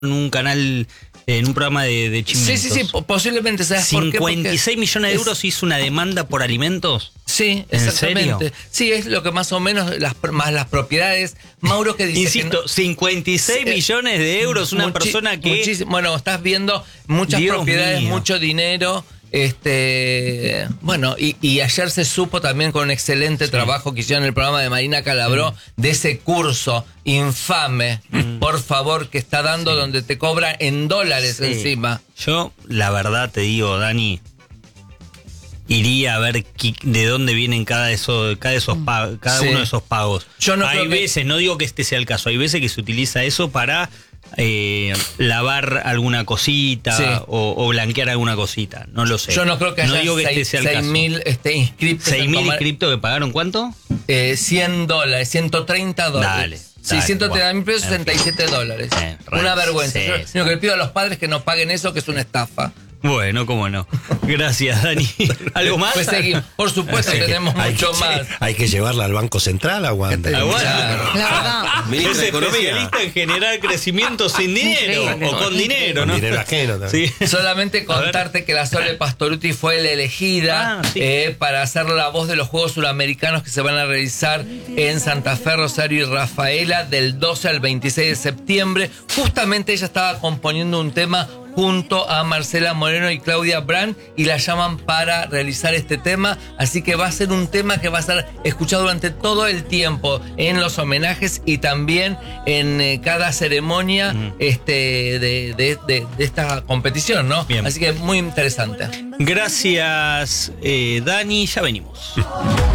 en un canal, en un programa de Chimentos. Sí, posiblemente. ¿Sabes por qué? 56 millones de euros hizo una demanda por alimentos. Sí, ¿En exactamente. serio? Sí, es lo que más o menos, más las propiedades. Mauro que dice insisto, que 56 millones de euros, una persona que... Bueno, estás viendo muchas Dios propiedades, mío. mucho dinero. Bueno, y ayer se supo también con un excelente trabajo que hicieron en el programa de Marina Calabró de ese curso infame, por favor, que está dando donde te cobra en dólares encima. Yo, la verdad te digo, Dani, iría a ver de dónde vienen cada uno de esos pagos. Yo no hay creo que... veces, no digo que este sea el caso, hay veces que se utiliza eso para lavar alguna cosita o blanquear alguna cosita, no lo sé. Yo no creo que haya digo que este sea el caso. 6.000 inscriptos. 6.000 inscriptos que pagaron, ¿cuánto? $100, $130. Dale. Sí, 130.000 pesos, $67. Una vergüenza. Yo lo que le pido a los padres que no paguen eso, que es una estafa. Bueno, cómo no. Gracias, Dani. ¿Algo más? Pues seguimos. Por supuesto, tenemos mucho más. Hay que llevarla al Banco Central, aguanta. Claro. La verdad. Es especialista en generar crecimiento sin dinero. Increíble. O con dinero, ¿no? Con dinero ajeno también. Sí. Solamente contarte que la Sole Pastorutti fue la elegida para hacer la voz de los Juegos Suramericanos que se van a realizar en Santa Fe, Rosario y Rafaela del 12 al 26 de septiembre. Justamente ella estaba componiendo un tema junto a Marcela Moreno y Claudia Brand y la llaman para realizar este tema, así que va a ser un tema que va a ser escuchado durante todo el tiempo en los homenajes y también en cada ceremonia de esta competición, ¿no? Bien. Así que muy interesante. Gracias, Dani. Ya venimos.